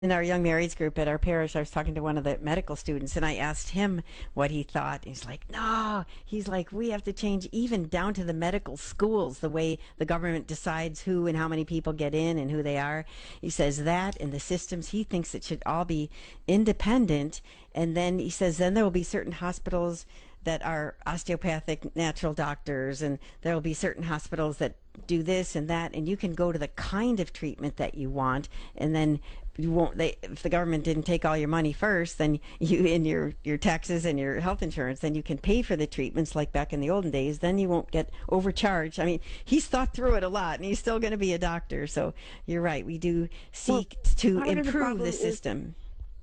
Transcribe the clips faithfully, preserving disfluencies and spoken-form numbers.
In our young marrieds group at our parish, I was talking to one of the medical students and I asked him what he thought. He's like, no, he's like, we have to change even down to the medical schools, the way the government decides who and how many people get in and who they are. He says that and the systems, he thinks it should all be independent. And then he says, then there will be certain hospitals that are osteopathic natural doctors, and there will be certain hospitals that do this and that, and you can go to the kind of treatment that you want, and then you won't they if the government didn't take all your money first, then you in your your taxes and your health insurance, then you can pay for the treatments like back in the olden days, then you won't get overcharged. I mean, he's thought through it a lot and he's still going to be a doctor, so you're right, we do Well, seek to part of the improve the problem is system.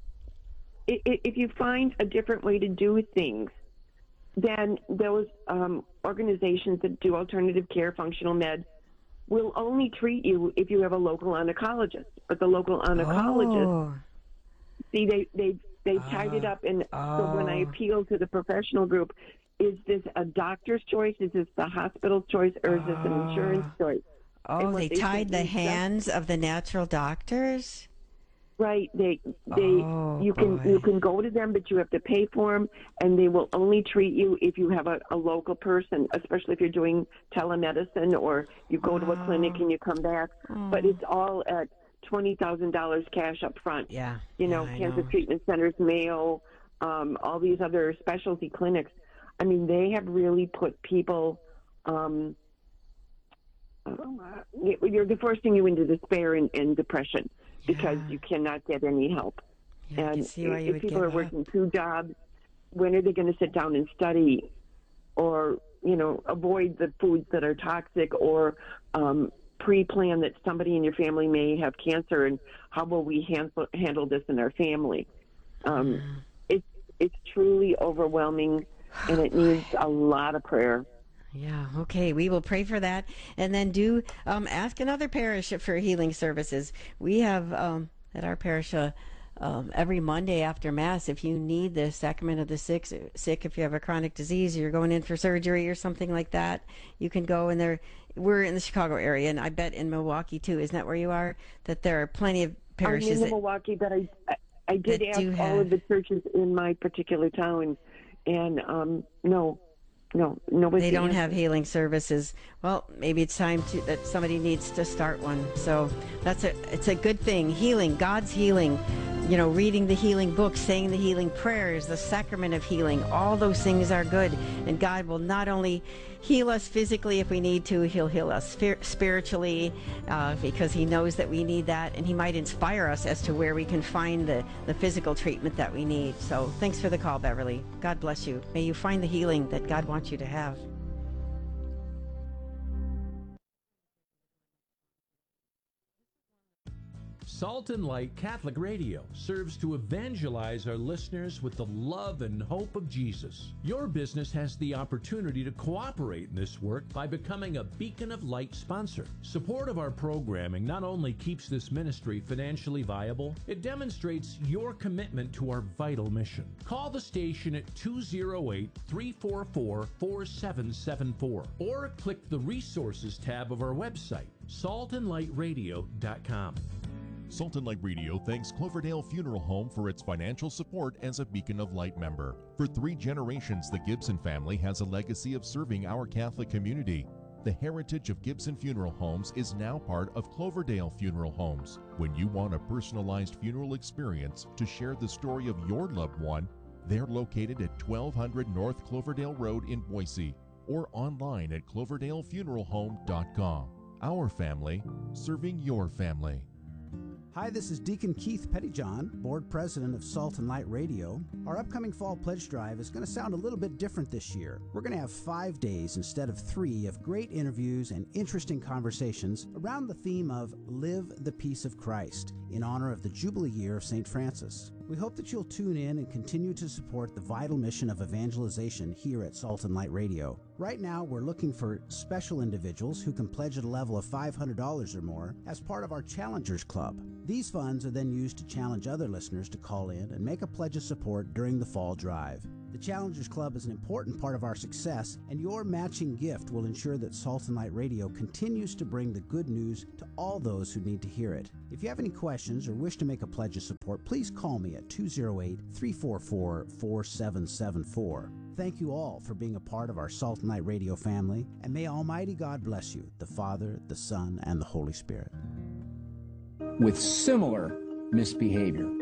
i- i- if you find a different way to do things, then those um, organizations that do alternative care, functional med, will only treat you if you have a local oncologist. But the local oncologist, Oh. see, they they they tied it Uh, up, and so when I oh. appeal to the professional group, is this a doctor's choice? Is this the hospital's choice, or is this an insurance Oh. choice? Oh, And what they they said tied the is just hands of the natural doctors? right. They they Oh, you can you boy. can go to them, but you have to pay for them, and they will only treat you if you have a, a local person, especially if you're doing telemedicine or you go to a clinic Oh. and you come back. But Oh. it's all at twenty thousand dollars cash up front. Yeah, You yeah, know, I Cancer know. Treatment Centers, Mayo, um, all these other specialty clinics. I mean, they have really put people. Um, uh, you're they're forcing you into despair and, and depression because Yeah, you cannot get any help. yeah, I can And see why i- you if would people give are up. working two jobs, when are they going to sit down and study, or you know, avoid the foods that are toxic, or um, pre-plan that somebody in your family may have cancer, and how will we handle handle this in our family? Um, it's it's truly overwhelming, and Oh, it boy. needs a lot of prayer. Yeah, okay, we will pray for that. And then do um, ask another parish for healing services. We have um, at our parish uh, um, every Monday after Mass, if you need the sacrament of the sick, sick, if you have a chronic disease, you're going in for surgery or something like that, you can go in there. We're in the Chicago area, and I bet in Milwaukee too, isn't that where you are? That there are plenty of I'm in parishes the that, Milwaukee, but I I I did that ask do all have. of the churches in my particular town, and um, no, no, nobody's They don't have answered. healing services. Well, maybe it's time to that somebody needs to start one. So that's a it's a good thing. Healing, God's healing. You know, reading the healing books, saying the healing prayers, the sacrament of healing. All those things are good, and God will not only heal us physically if we need to, He'll heal us spir- spiritually uh, because He knows that we need that, and He might inspire us as to where we can find the the physical treatment that we need. So thanks for the call, Beverly. God bless you. May you find the healing that God wants you to have. Salt and Light Catholic Radio serves to evangelize our listeners with the love and hope of Jesus. Your business has the opportunity to cooperate in this work by becoming a Beacon of Light sponsor. Support of our programming not only keeps this ministry financially viable, it demonstrates your commitment to our vital mission. Call the station at two oh eight, three four four, four seven seven four or click the Resources tab of our website, salt and light radio dot com. Salt and Light Radio thanks Cloverdale Funeral Home for its financial support as a Beacon of Light member. For three generations, the Gibson family has a legacy of serving our Catholic community. The heritage of Gibson Funeral Homes is now part of Cloverdale Funeral Homes. When you want a personalized funeral experience to share the story of your loved one, they're located at twelve hundred North Cloverdale Road in Boise or online at cloverdale funeral home dot com. Our family, serving your family. Hi, this is Deacon Keith Pettyjohn, Board President of Salt and Light Radio. Our upcoming Fall Pledge Drive is going to sound a little bit different this year. We're going to have five days instead of three of great interviews and interesting conversations around the theme of Live the Peace of Christ in honor of the Jubilee year of Saint Francis. We hope that you'll tune in and continue to support the vital mission of evangelization here at Salt and Light Radio. Right now, we're looking for special individuals who can pledge at a level of five hundred dollars or more as part of our Challengers Club. These funds are then used to challenge other listeners to call in and make a pledge of support during the fall drive. The Challengers Club is an important part of our success, and your matching gift will ensure that Salt and Light Radio continues to bring the good news to all those who need to hear it. If you have any questions or wish to make a pledge of support, please call me at two oh eight, three four four, four seven seven four. Thank you all for being a part of our Salt and Light Radio family, and may Almighty God bless you, the Father, the Son, and the Holy Spirit. With similar misbehavior.